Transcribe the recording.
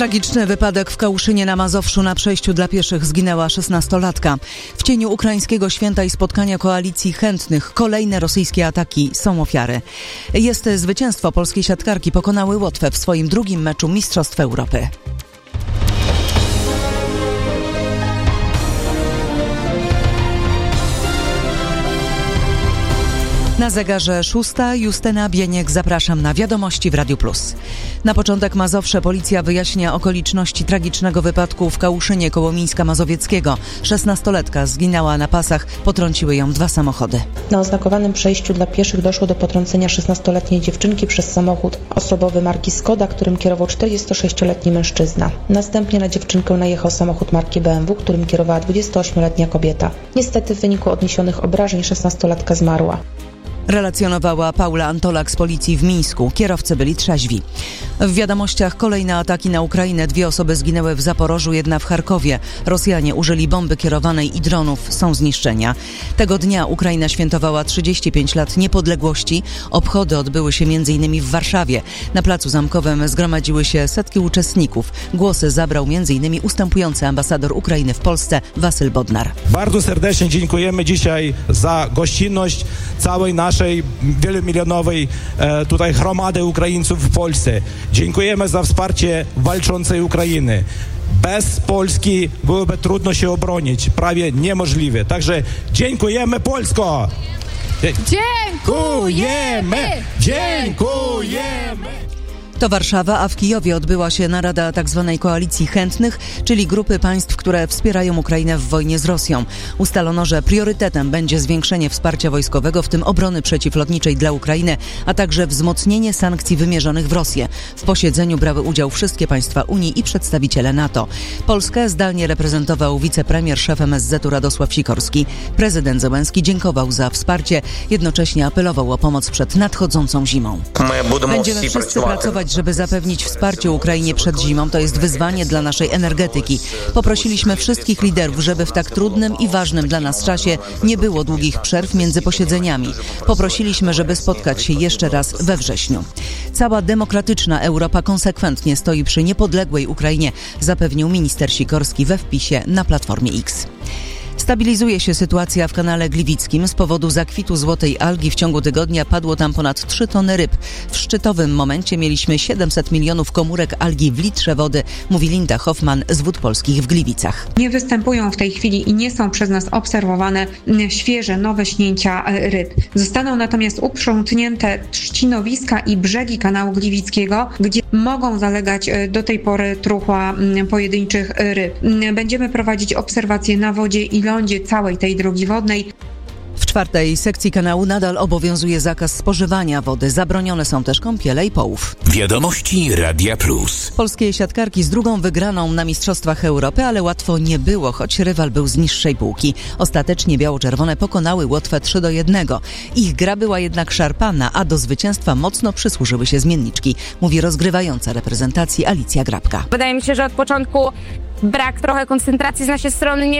Tragiczny wypadek w Kałuszynie na Mazowszu. Na przejściu dla pieszych zginęła 16-latka. W cieniu ukraińskiego święta i spotkania koalicji chętnych kolejne rosyjskie ataki, są ofiary. Jest zwycięstwo polskiej siatkarki. Pokonały Łotwę w swoim drugim meczu Mistrzostw Europy. Na zegarze 6. Justyna Bieniek, zapraszam na Wiadomości w Radiu Plus. Na początek Mazowsze. Policja wyjaśnia okoliczności tragicznego wypadku w Kałuszynie koło Mińska Mazowieckiego. 16-latka zginęła na pasach, potrąciły ją 2 samochody. Na oznakowanym przejściu dla pieszych doszło do potrącenia 16-letniej dziewczynki przez samochód osobowy marki Skoda, którym kierował 46-letni mężczyzna. Następnie na dziewczynkę najechał samochód marki BMW, którym kierowała 28-letnia kobieta. Niestety w wyniku odniesionych obrażeń 16-latka zmarła. Relacjonowała Paula Antolak z policji w Mińsku. Kierowcy byli trzeźwi. W wiadomościach kolejne ataki na Ukrainę. 2 osoby zginęły w Zaporożu, 1 w Charkowie. Rosjanie użyli bomby kierowanej i dronów. Są zniszczenia. Tego dnia Ukraina świętowała 35 lat niepodległości. Obchody odbyły się m.in. w Warszawie. Na Placu Zamkowym zgromadziły się setki uczestników. Głosy zabrał m.in. ustępujący ambasador Ukrainy w Polsce Wasyl Bodnar. Bardzo serdecznie dziękujemy dzisiaj za gościnność całej naszej wielomilionowej tutaj gromady Ukraińców w Polsce. Dziękujemy za wsparcie walczącej Ukrainy. Bez Polski byłoby trudno się obronić, prawie niemożliwe. Także dziękujemy, Polsko! Dziękujemy! Dziękujemy! To Warszawa, a w Kijowie odbyła się narada tzw. koalicji chętnych, czyli grupy państw, które wspierają Ukrainę w wojnie z Rosją. Ustalono, że priorytetem będzie zwiększenie wsparcia wojskowego, w tym obrony przeciwlotniczej dla Ukrainy, a także wzmocnienie sankcji wymierzonych w Rosję. W posiedzeniu brały udział wszystkie państwa Unii i przedstawiciele NATO. Polskę zdalnie reprezentował wicepremier, szef MSZ-u Radosław Sikorski. Prezydent Zełenski dziękował za wsparcie, jednocześnie apelował o pomoc przed nadchodzącą zimą. Będziemy wszyscy pracować, żeby zapewnić wsparcie Ukrainie przed zimą. To jest wyzwanie dla naszej energetyki. Poprosiliśmy wszystkich liderów, żeby w tak trudnym i ważnym dla nas czasie nie było długich przerw między posiedzeniami. Poprosiliśmy, żeby spotkać się jeszcze raz we wrześniu. Cała demokratyczna Europa konsekwentnie stoi przy niepodległej Ukrainie, zapewnił minister Sikorski we wpisie na Platformie X. Stabilizuje się sytuacja w kanale Gliwickim. Z powodu zakwitu złotej algi w ciągu tygodnia padło tam ponad 3 tony ryb. W szczytowym momencie mieliśmy 700 milionów komórek algi w litrze wody, mówi Linda Hoffman z Wód Polskich w Gliwicach. Nie występują w tej chwili i nie są przez nas obserwowane świeże, nowe śnięcia ryb. Zostaną natomiast uprzątnięte trzcinowiska i brzegi kanału Gliwickiego, gdzie mogą zalegać do tej pory truchła pojedynczych ryb. Będziemy prowadzić obserwacje na wodzie i lądzie całej tej drogi wodnej. W 4. sekcji kanału nadal obowiązuje zakaz spożywania wody. Zabronione są też kąpiele i połów. Wiadomości Radia Plus. Polskie siatkarki z drugą wygraną na Mistrzostwach Europy, ale łatwo nie było, choć rywal był z niższej półki. Ostatecznie biało-czerwone pokonały Łotwę 3-1. Ich gra była jednak szarpana, a do zwycięstwa mocno przysłużyły się zmienniczki, mówi rozgrywająca reprezentacji Alicja Grabka. Wydaje mi się, że od początku brak trochę koncentracji z naszej strony.